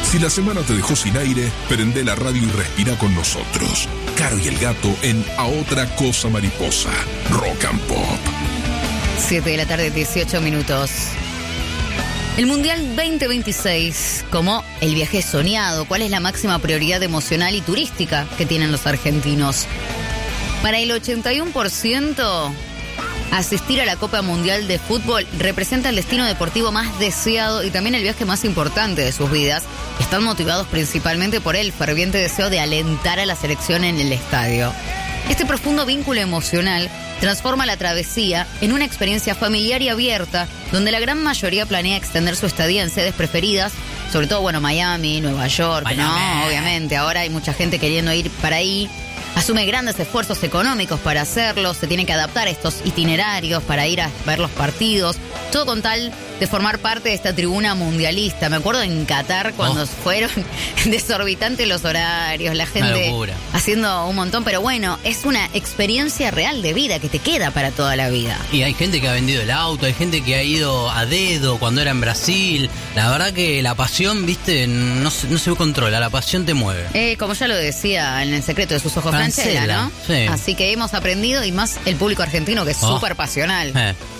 Si la semana te dejó sin aire, prende la radio y respira con nosotros. Caro y el Gato en A Otra Cosa Mariposa. Rock and Pop. 7 de la tarde, 18 minutos. El Mundial 2026, como el viaje soñado, ¿cuál es la máxima prioridad emocional y turística que tienen los argentinos? Para el 81%, asistir a la Copa Mundial de Fútbol representa el destino deportivo más deseado y también el viaje más importante de sus vidas. Están motivados principalmente por el ferviente deseo de alentar a la selección en el estadio. Este profundo vínculo emocional transforma la travesía en una experiencia familiar y abierta, donde la gran mayoría planea extender su estadía en sedes preferidas, sobre todo, Miami, Nueva York, ¿no? Obviamente, ahora hay mucha gente queriendo ir para ahí. Asume grandes esfuerzos económicos para hacerlo, se tiene que adaptar a estos itinerarios para ir a ver los partidos, todo con tal de formar parte de esta tribuna mundialista. Me acuerdo en Qatar cuando fueron desorbitantes los horarios, la gente haciendo un montón, pero bueno, es una experiencia real de vida que te queda para toda la vida. Y hay gente que ha vendido el auto, hay gente que ha ido a dedo cuando era en Brasil. La verdad que la pasión, viste, no se controla, la pasión te mueve. Como ya lo decía en El secreto de sus ojos, Franchella, ¿no? Sí. Así que hemos aprendido, y más el público argentino, que es súper pasional.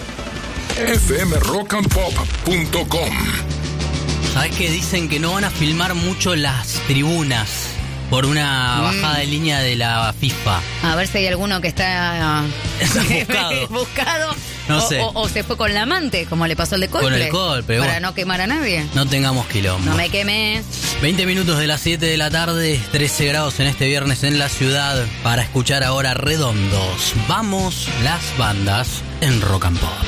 fmrockandpop.com. ¿Sabés que dicen que no van a filmar mucho las tribunas por una bajada de línea de la FIFA? A ver si hay alguno que está buscado. No sé. O se fue con la amante, como le pasó al de Coldplay. Con el Coldplay. Para no quemar a nadie. No tengamos quilombo. No me quemes. 20 minutos de las 7 de la tarde, 13 grados en este viernes en la ciudad. Para escuchar ahora Redondos. Vamos las bandas en Rock and Pop.